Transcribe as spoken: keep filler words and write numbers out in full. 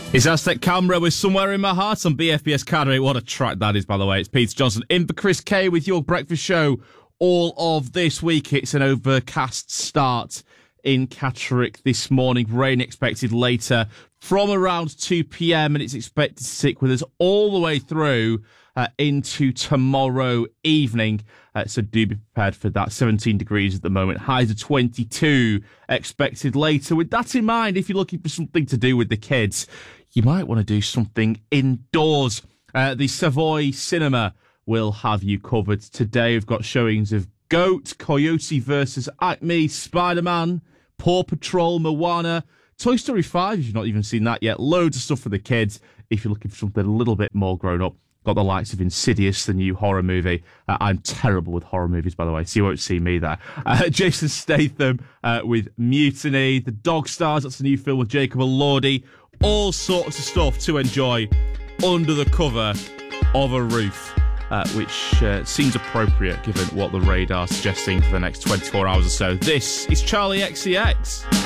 It's Aztec Camera with Somewhere in My Heart on B F B S Cadre. What a track that is, by the way. It's Peter Johnson in for Chris Kay with your breakfast show all of this week. It's an overcast start in Catterick this morning. Rain expected later from around two p.m. and it's expected to stick with us all the way through uh, into tomorrow evening. Uh, so do be prepared for that. seventeen degrees at the moment. Highs of twenty-two expected later. With that in mind, if you're looking for something to do with the kids, you might want to do something indoors. Uh, the Savoy Cinema will have you covered today. We've got showings of Goat, Coyote versus Acme, Spider-Man, Paw Patrol, Moana, Toy Story five, if you've not even seen that yet. Loads of stuff for the kids if you're looking for something a little bit more grown up. Got the likes of Insidious, the new horror movie. Uh, I'm terrible with horror movies, by the way, so you won't see me there. Uh, Jason Statham uh, with Mutiny. The Dog Stars, that's a new film with Jacob Elordi. All sorts of stuff to enjoy under the cover of a roof, uh, which uh, seems appropriate given what the radar's suggesting for the next twenty-four hours or so. This is Charlie X C X.